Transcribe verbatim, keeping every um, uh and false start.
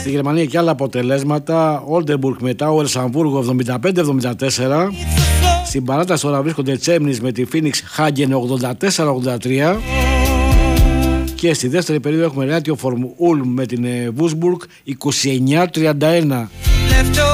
Στη Γερμανία και άλλα αποτελέσματα. Oldenburg με Towers Αμβούργο εβδομήντα πέντε εβδομήντα τέσσερα. Στην παράταση τώρα βρίσκονται Τσέμνης με τη Phoenix Hagen ογδόντα τέσσερα ογδόντα τρία. Και στη δεύτερη περίοδο έχουμε Ράτιο Φορμ Ulm με την Wolfsburg είκοσι εννιά τριάντα ένα.